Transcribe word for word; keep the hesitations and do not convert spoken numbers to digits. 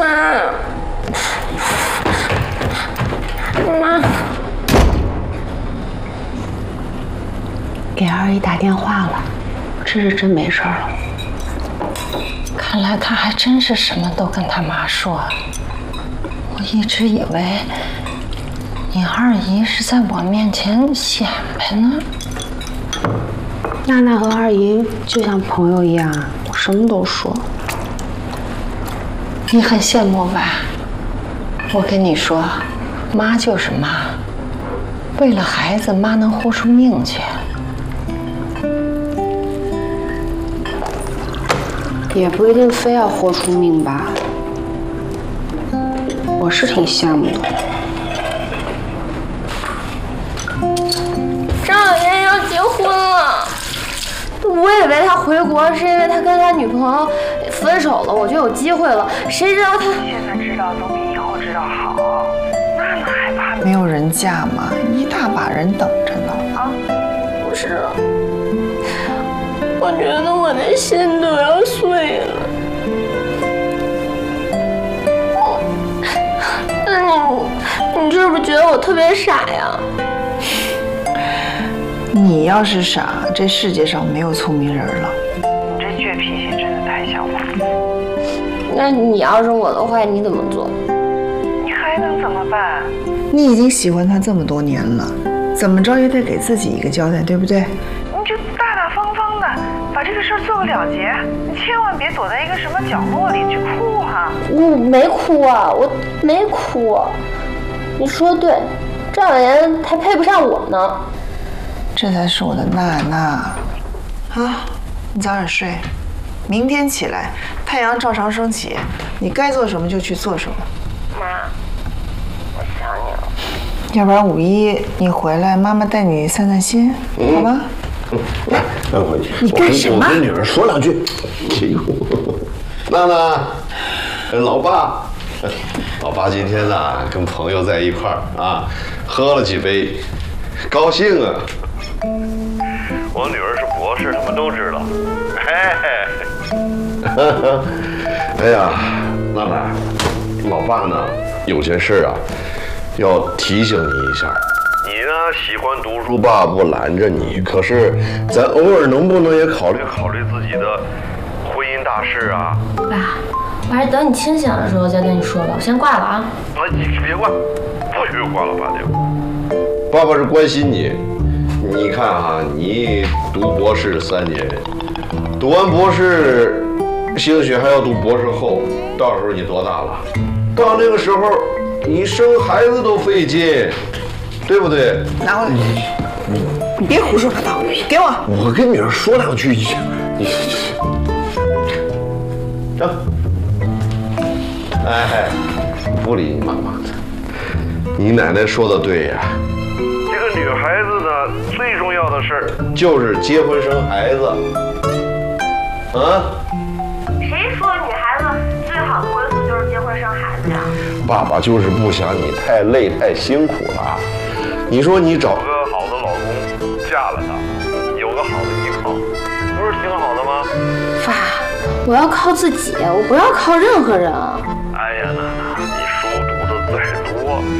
妈，妈，给二姨打电话了，这是真没事了。 看来他还真是什么都跟他妈说。我一直以为你二姨是在我面前显摆呢。 娜娜和二姨就像朋友一样，我什么都说。 你很羡慕吧？我跟你说，妈就是妈，为了孩子，妈能豁出命去。 也不一定非要豁出命吧，我是挺羡慕的。张小燕要结婚了，我以为他回国是因为他跟他女朋友分手了，我就有机会了。谁知道他现在知道总比以后知道好，那哪害怕？ 没有人嫁嘛，一大把人等着呢。 啊， 不是，我觉得我的心都要碎了。那你，你是不是觉得我特别傻呀？ 你要是傻，这世界上没有聪明人了。 你这倔脾气真的太像我了。 那你要是我的话，你怎么做？ 你还能怎么办？ 你已经喜欢他这么多年了，怎么着也得给自己一个交代，对不对？ 你就大大方方的把这个事儿做个了结，你千万别躲在一个什么角落里去哭哈、啊。 我没哭啊，我没哭。你说对，赵小妍还配不上我呢。 这才是我的娜娜。啊，你早点睡，明天起来太阳照常升起，你该做什么就去做什么。 妈，我想你了。 要不然五一你回来，妈妈带你散散心，嗯、好吧？ 来，我你干什么？ 我跟女儿说两句。哎呦，娜娜，老爸，老爸今天呢跟朋友在一块儿啊，喝了几杯，高兴啊。我女儿是博士，他们都知道。嘿嘿。哎呀，娜娜，老爸呢有件事啊，要提醒你一下。你呢喜欢读书，爸不拦着你，可是咱偶尔能不能也考虑考虑自己的婚姻大事啊？ 爸，我还是等你清醒的时候再跟你说吧，我先挂了啊。 啊，你别挂，不许挂了，爸就。爸爸是关心你。你看哈、啊，你读博士三年，读完博士，兴许还要读博士后，到时候你多大了？到那个时候，你生孩子都费劲，对不对？ 拿过来，你你你别胡说八道，给我。 我跟女儿说两句，你你这，哎，不理你妈妈的。你奶奶说的对呀。这个女孩子呢，最重要的事儿就是结婚生孩子。啊？ 谁说女孩子最好的归宿就是结婚生孩子呀？ 爸爸就是不想你太累太辛苦了。你说你找个好的老公，嫁了他，有个好的依靠，不是挺好的吗？ 爸，我要靠自己，我不要靠任何人啊。